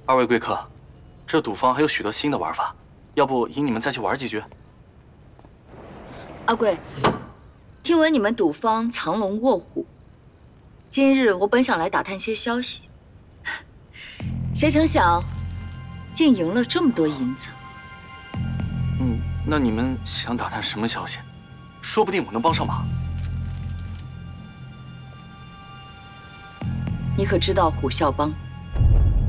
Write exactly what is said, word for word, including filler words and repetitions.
二位贵客，这赌坊还有许多新的玩法，要不引你们再去玩几局？ 阿贵，听闻你们赌坊藏龙卧虎，今日我本想来打探些消息，谁成想竟赢了这么多银子。 嗯，那你们想打探什么消息？说不定我能帮上忙。 你可知道虎啸帮？